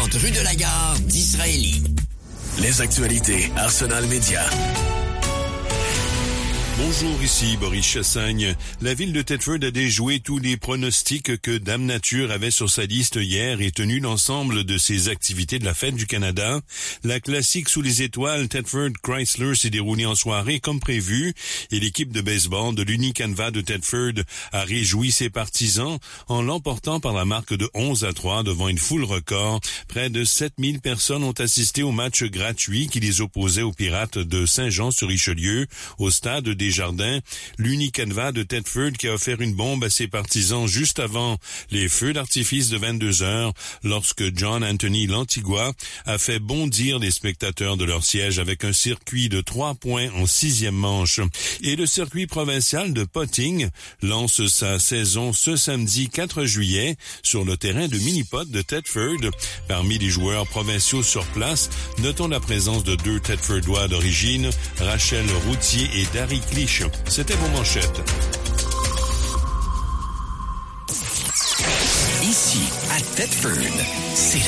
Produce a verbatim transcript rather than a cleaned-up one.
cinquante rue de la Gare d'Israélie. Les actualités Arsenal Média. Bonjour, ici Boris Chassagne. La ville de Thetford a déjoué tous les pronostics que Dame Nature avait sur sa liste hier et tenu l'ensemble de ses activités de la Fête du Canada. La classique sous les étoiles Thetford Chrysler s'est déroulée en soirée comme prévu et l'équipe de baseball de l'Unicanva de Thetford a réjoui ses partisans en l'emportant par la marque de onze à trois devant une foule record. Près de sept mille personnes ont assisté au match gratuit qui les opposait aux Pirates de Saint-Jean-sur-Richelieu au stade des Jardins. L'Unicanva de Thetford qui a offert une bombe à ses partisans juste avant les feux d'artifice de vingt-deux heures lorsque John Anthony Lantigua a fait bondir les spectateurs de leur siège avec un circuit de trois points en sixième manche. Et le circuit provincial de Potting lance sa saison ce samedi quatre juillet sur le terrain de mini-pot de Thetford. Parmi les joueurs provinciaux sur place, notons la présence de deux Thetfordois d'origine, Rachel Routier et Darry Clich. C'était vos manchettes. Ici, à Thetford, c'est